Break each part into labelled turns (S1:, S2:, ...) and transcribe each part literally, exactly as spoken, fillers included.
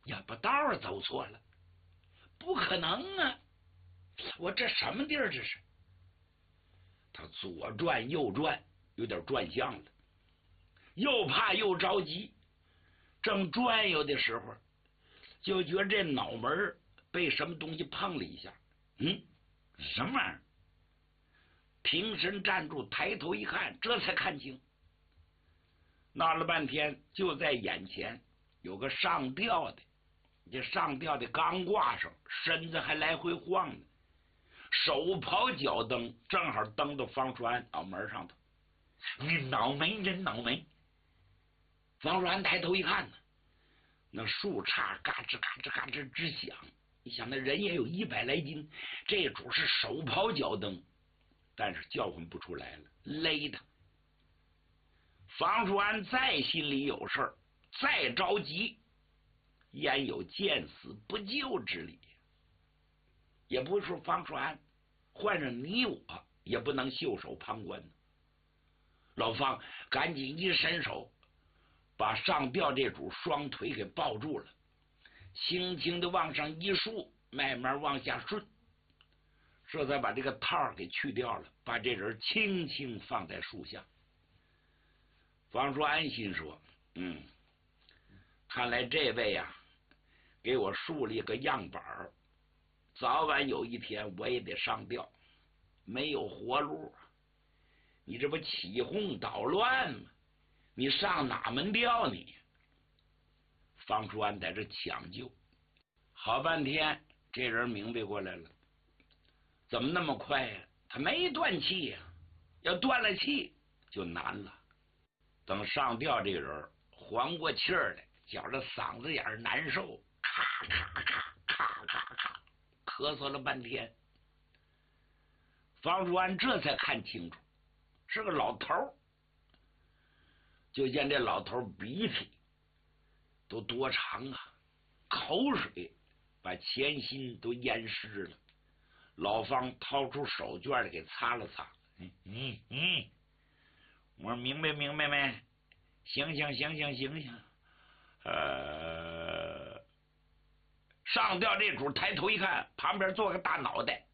S1: 呀，把道儿走错了，不可能啊！我这什么地儿这是？他左转右转，有点转向了，又怕又着急。正转悠的时候，就觉得这脑门被什么东西碰了一下。嗯，什么玩意儿？平身站住，抬头一看，这才看清。闹了半天，就在眼前有个上吊的，这上吊的刚挂上，身子还来回晃呢，手刨脚蹬，正好蹬到方书安脑门上头。你脑门真脑门！方书安抬头一看呢，那树杈嘎吱嘎吱嘎吱直响。你想那人也有一百来斤，这主是手刨脚蹬，但是叫唤不出来了，勒他。方书安再心里有事儿，再着急，焉有见死不救之理？也不是说方书安，换上你我也不能袖手旁观呢。老方赶紧一伸手，把上吊这主双腿给抱住了，轻轻的往上一竖，慢慢往下顺，这才把这个套给去掉了，把这人轻轻放在树下。方书安心说：“嗯，看来这位呀、啊，给我树立个样板，早晚有一天我也得上吊，没有活路啊！你这不起哄捣乱吗？你上哪门吊你？”方书安在这抢救，好半天，这人明白过来了，怎么那么快呀、啊？他没断气呀、啊，要断了气就难了。等上吊这个人缓过气儿来，觉着嗓子眼难受，咔咔咔咔咔咔咳嗽了半天。方书安这才看清楚，是个老头儿。就见这老头鼻涕都多长啊，口水把前心都淹湿了。老方掏出手绢的给擦了擦。嗯嗯嗯，我说明白明白没？醒醒醒醒醒醒！呃，上吊这主抬头一看，旁边坐个大脑袋，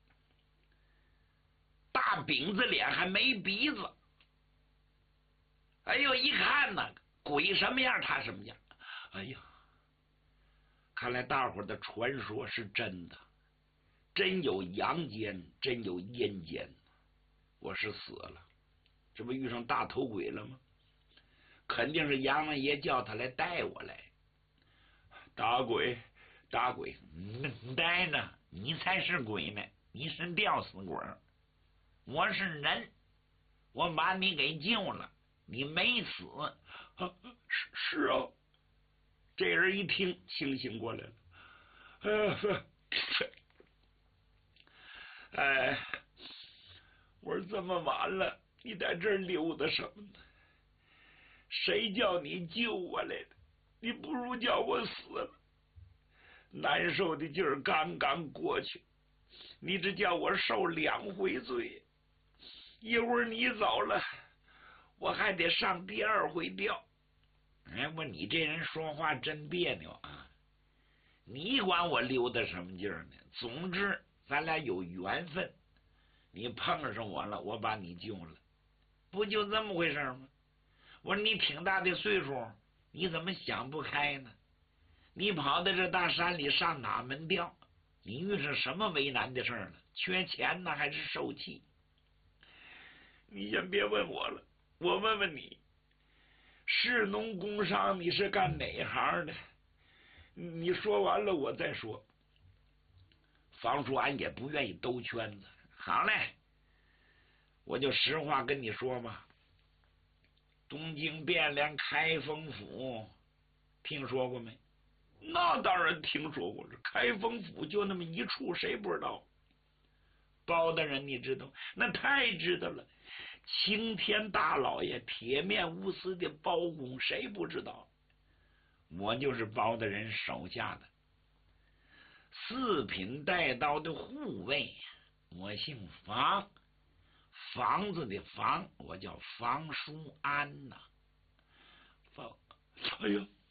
S1: 大饼子脸，还没鼻子。哎呦，一看呢，鬼什么样他什么样。哎呀，看来大伙的传说是真的，真有阳间，真有阴间。我是死了，这不遇上大头鬼了吗？肯定是阎王爷叫他来带我来。打鬼打鬼，你呆着，你才是鬼呢，你是吊死鬼，我是人，我把你给救了，你没死。啊、是是啊。这人一听清醒过来了。呃哎，我说这么晚了，你在这儿溜达什么呢？谁叫你救我来的？你不如叫我死了。难受的劲儿刚刚过去，你只叫我受两回罪。一会儿你走了，我还得上第二回吊。哎，我你这人说话真别扭啊！你管我溜达什么劲儿呢？总之，咱俩有缘分，你碰上我了，我把你救了，不就这么回事吗？我说你挺大的岁数，你怎么想不开呢？你跑到这大山里上哪门吊？你遇上什么为难的事了？缺钱呢，还是受气？你先别问我了，我问问你，士农工商你是干哪行的？你说完了我再说。方书安也不愿意兜圈子。好嘞，我就实话跟你说吧。东京汴梁开封府听说过没？那当然听说过了，开封府就那么一处，谁不知道？包大人你知道？那太知道了，青天大老爷铁面无私的包公，谁不知道？我就是包大人手下的四品带刀的护卫，我姓房，房子的房，我叫房书安呐、啊。房，哎呀，